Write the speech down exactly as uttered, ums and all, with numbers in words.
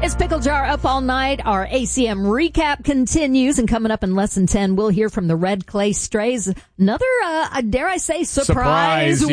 It's Pickle Jar up all night. Our A C M recap continues, and coming up in less than ten, we'll hear from the Red Clay Strays. Another, uh, dare I say, surprise, Surprise,